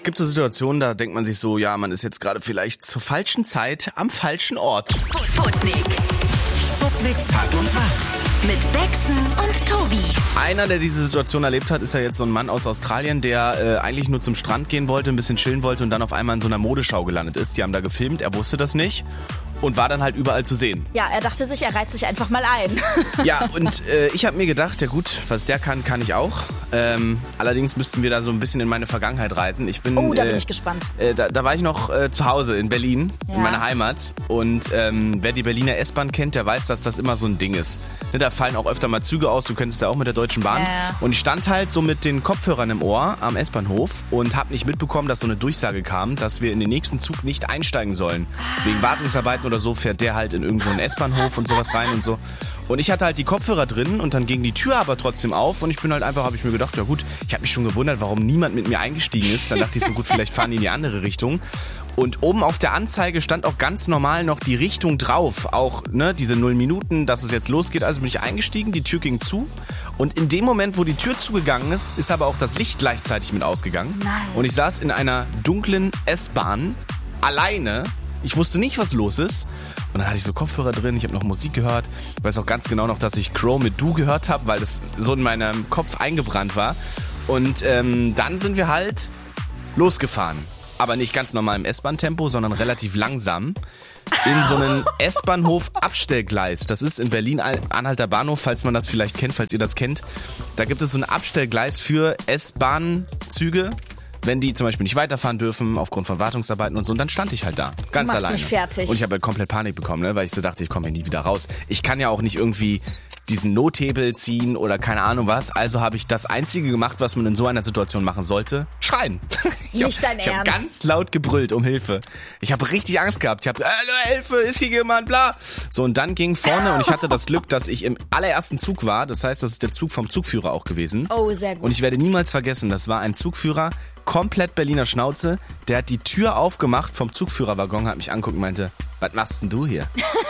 gibt so Situationen, da denkt man sich so, ja, man ist jetzt gerade vielleicht zur falschen Zeit am falschen Ort. Sputnik. Sputnik Tag und Tag. Mit Bexen und Tobi. Einer, der diese Situation erlebt hat, ist ja jetzt so ein Mann aus Australien, der eigentlich nur zum Strand gehen wollte, ein bisschen chillen wollte und dann auf einmal in so einer Modeschau gelandet ist. Die haben da gefilmt, er wusste das nicht und war dann halt überall zu sehen. Ja, er dachte sich, er reiht sich einfach mal ein. Ja, und ich habe mir gedacht, ja gut, was der kann, kann ich auch. Allerdings müssten wir da so ein bisschen in meine Vergangenheit reisen. Da bin ich gespannt. Da war ich noch zu Hause in Berlin, in meiner Heimat. Und wer die Berliner S-Bahn kennt, der weiß, dass das immer so ein Ding ist. Ne, da fallen auch öfter mal Züge aus, du kennst ja auch mit der Deutschen Bahn. Und ich stand halt so mit den Kopfhörern im Ohr am S-Bahnhof und habe nicht mitbekommen, dass so eine Durchsage kam, dass wir in den nächsten Zug nicht einsteigen sollen. Wegen Wartungsarbeiten oder so fährt der halt in irgendeinen S-Bahnhof und sowas rein und so. Und ich hatte halt die Kopfhörer drin und dann ging die Tür aber trotzdem auf und ich bin halt einfach, habe ich mir gedacht, ja gut, ich habe mich schon gewundert, warum niemand mit mir eingestiegen ist. Dann dachte ich so, gut, vielleicht fahren die in die andere Richtung. Und oben auf der Anzeige stand auch ganz normal noch die Richtung drauf. Auch ne, diese 0 Minuten, dass es jetzt losgeht. Also bin ich eingestiegen, die Tür ging zu. Und in dem Moment, wo die Tür zugegangen ist, ist aber auch das Licht gleichzeitig mit ausgegangen. Nein. Und ich saß in einer dunklen S-Bahn alleine. Ich wusste nicht, was los ist. Und dann hatte ich so Kopfhörer drin, ich habe noch Musik gehört. Ich weiß auch ganz genau noch, dass ich Crow mit Du gehört habe, weil das so in meinem Kopf eingebrannt war. Und dann sind wir halt losgefahren. Aber nicht ganz normal im S-Bahn-Tempo, sondern relativ langsam. In so einen S-Bahnhof-Abstellgleis. Das ist in Berlin Anhalter Bahnhof, falls man das vielleicht kennt, falls ihr das kennt. Da gibt es so ein Abstellgleis für S-Bahn-Züge. Wenn die zum Beispiel nicht weiterfahren dürfen, aufgrund von Wartungsarbeiten und so, und dann stand ich halt da, ganz alleine. Mich fertig. Und ich habe halt komplett Panik bekommen, ne, weil ich so dachte, ich komme hier nie wieder raus. Ich kann ja auch nicht irgendwie diesen Nothebel ziehen oder keine Ahnung was. Also habe ich das Einzige gemacht, was man in so einer Situation machen sollte, schreien. Nicht dein Ernst. Ich habe ganz laut gebrüllt um Hilfe. Ich habe richtig Angst gehabt. Ich habe, Hilfe, ist hier jemand, bla. So, und dann ging vorne und ich hatte das Glück, dass ich im allerersten Zug war. Das heißt, das ist der Zug vom Zugführer auch gewesen. Oh, sehr gut. Und ich werde niemals vergessen, das war ein Zugführer, komplett Berliner Schnauze. Der hat die Tür aufgemacht vom Zugführerwaggon, hat mich angeguckt und meinte, was machst denn du hier?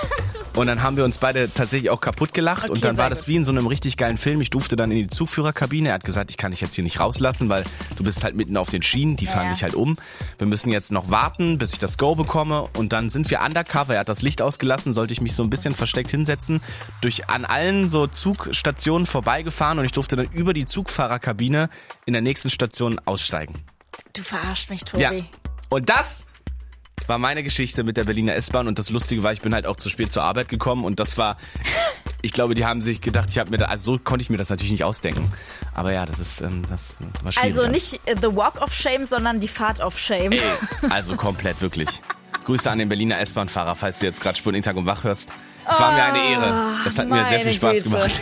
Und dann haben wir uns beide tatsächlich auch kaputt gelacht. Okay, und dann war das wie in so einem richtig geilen Film. Ich durfte dann in die Zugführerkabine. Er hat gesagt, ich kann dich jetzt hier nicht rauslassen, weil du bist halt mitten auf den Schienen. Die fahren dich halt um. Wir müssen jetzt noch warten, bis ich das Go bekomme. Und dann sind wir undercover. Er hat das Licht ausgelassen, sollte ich mich so ein bisschen versteckt hinsetzen. An allen so Zugstationen vorbeigefahren und ich durfte dann über die Zugfahrerkabine in der nächsten Station aussteigen. Du verarscht mich, Tobi. Ja. Und das war meine Geschichte mit der Berliner S-Bahn und das Lustige war, ich bin halt auch zu spät zur Arbeit gekommen und das war, ich glaube, die haben sich gedacht, so konnte ich mir das natürlich nicht ausdenken. Aber ja, das war schwierig. Also nicht the walk of shame, sondern die Fahrt of shame. Ey, also komplett, wirklich. Grüße an den Berliner S-Bahn-Fahrer, falls du jetzt gerade Sputnik Tag und Wach hörst. Es war mir eine Ehre. Es hat mir sehr viel Spaß gemacht.